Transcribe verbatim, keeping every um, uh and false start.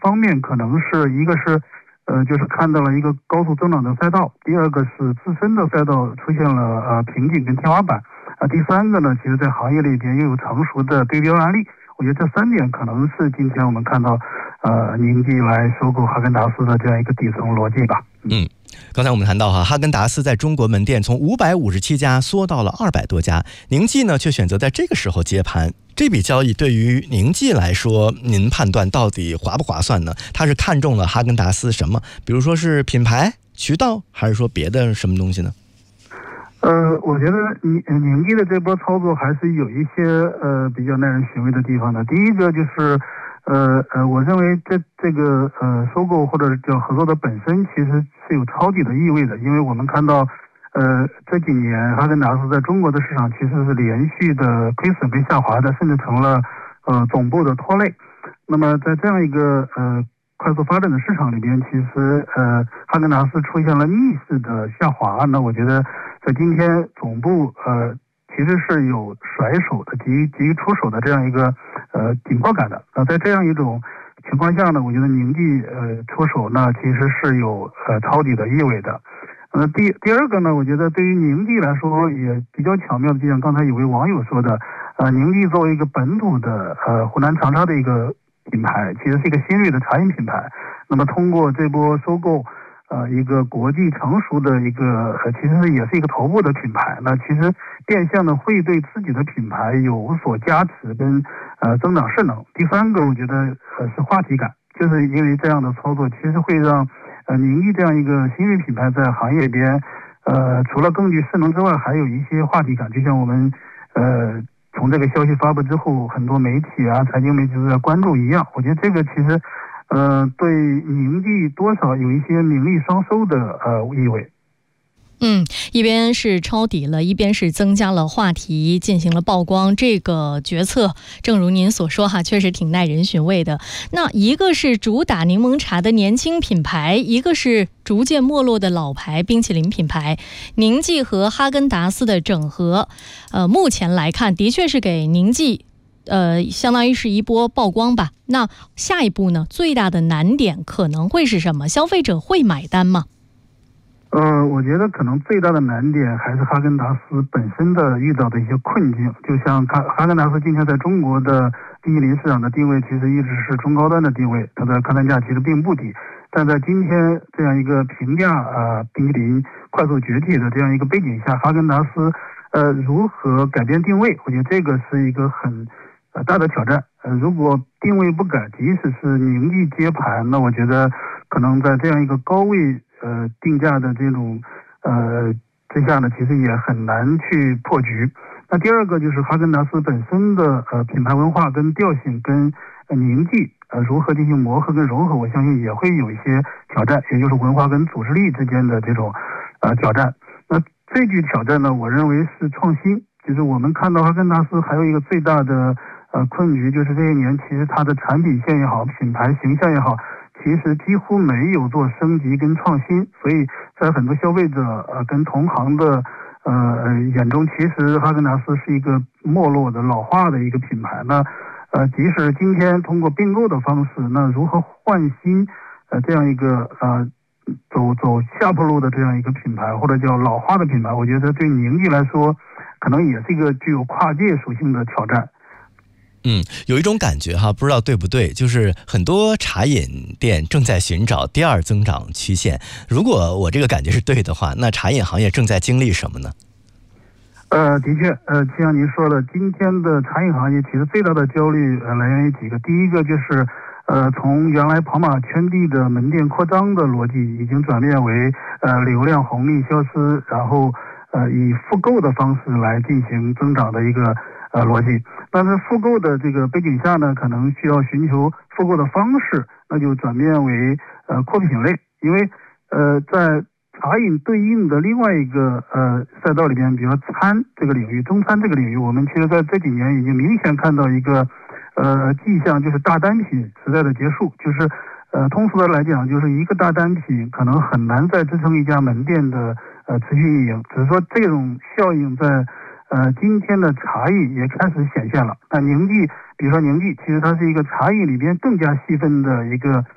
方面可能是一个是呃，就是看到了一个高速增长的赛道，第二个是自身的赛道出现了呃瓶颈跟天花板，啊，第三个呢，其实在行业里边又有成熟的对标案例。我觉得这三点可能是今天我们看到呃宁记来收购哈根达斯的这样一个底层逻辑吧。 嗯，刚才我们谈到哈，哈根达斯在中国门店从五百五十七家缩到了二百多家，宁记呢却选择在这个时候接盘。这笔交易对于宁记来说，您判断到底划不划算呢？他是看中了哈根达斯什么？比如说是品牌、渠道，还是说别的什么东西呢？ 呃，我觉得宁宁记的这波操作还是有一些呃比较耐人寻味的地方的。第一个就是呃呃，我认为这这个呃收购或者叫合作的本身其实是有抄底的意味的，因为我们看到呃这几年哈根达斯在中国的市场其实是连续的亏损跟下滑的，甚至成了呃总部的拖累。那么在这样一个呃快速发展的市场里边，其实呃哈根达斯出现了逆势的下滑，那我觉得在今天总部呃其实是有甩手的急急于出手的这样一个呃紧迫感的。那在这样一种情况下呢，我觉得宁记呃出手呢其实是有呃抄底的意味的。呃第第二个呢，我觉得对于宁记来说也比较巧妙的，就像刚才有位网友说的，呃宁记作为一个本土的呃湖南长沙的一个品牌，其实是一个新锐的茶饮品牌。那么通过这波收购，呃，一个国际成熟的一个，呃，其实也是一个头部的品牌。那其实变相的会对自己的品牌有所加持跟呃增长势能。第三个，我觉得呃是话题感，就是因为这样的操作，其实会让呃宁记这样一个新锐品牌在行业里边，呃，除了更具势能之外，还有一些话题感。就像我们呃。从这个消息发布之后，很多媒体啊、财经媒体都在关注一样，我觉得这个其实，呃，对宁记多少有一些名利双收的呃意味。 嗯，一边是抄底了，一边是增加了话题，进行了曝光。这个决策，正如您所说哈，确实挺耐人寻味的。那一个是主打柠檬茶的年轻品牌，一个是逐渐没落的老牌冰淇淋品牌。宁记和哈根达斯的整合，呃，目前来看，的确是给宁记。呃，相当于是一波曝光吧。那下一步呢？最大的难点可能会是什么？消费者会买单吗？ 呃，我觉得可能最大的难点还是哈根达斯本身的遇到的一些困境。就像哈哈根达斯今天在中国的冰淇淋市场的定位，其实一直是中高端的定位，它的客单价其实并不低。但在今天这样一个平价啊、呃、冰淇淋快速崛起的这样一个背景下，哈根达斯呃如何改变定位？我觉得这个是一个很呃大的挑战。呃，如果定位不改，即使是宁记接盘，那我觉得可能在这样一个高位呃定价的这种呃之下呢，其实也很难去破局。那第二个就是哈根达斯本身的呃品牌文化跟调性跟呃宁记呃如何进行磨合跟融合，我相信也会有一些挑战，也就是文化跟组织力之间的这种呃挑战。那这句挑战呢，我认为是创新。就是我们看到哈根达斯还有一个最大的呃困局，就是这些年其实它的产品线也好，品牌形象也好，其实几乎没有做升级跟创新，所以在很多消费者呃跟同行的呃眼中，其实哈根达斯是一个没落的老化的一个品牌。那呃即使今天通过并购的方式，那如何换新呃这样一个呃走走下坡路的这样一个品牌，或者叫老化的品牌，我觉得对宁记来说可能也是一个具有跨界属性的挑战。 嗯，有一种感觉哈，不知道对不对，就是很多茶饮店正在寻找第二增长曲线。如果我这个感觉是对的话，那茶饮行业正在经历什么呢？ 呃，的确，呃，就像您说的，今天的茶饮行业其实最大的焦虑呃来源于几个。第一个就是，呃，从原来跑马圈地的门店扩张的逻辑，已经转变为呃流量红利消失，然后呃以复购的方式来进行增长的一个呃逻辑。但是复购的这个背景下呢，可能需要寻求复购的方式，那就转变为呃扩品类，因为呃在茶饮对应的另外一个呃赛道里边，比如说餐这个领域、中餐这个领域，我们其实在这几年已经明显看到一个呃迹象，就是大单品时代的结束。就是呃通俗的来讲，就是一个大单品可能很难再支撑一家门店的呃持续运营。只是说这种效应在呃今天的茶饮也开始显现了。那宁记，比如说宁记，其实它是一个茶饮里边更加细分的一个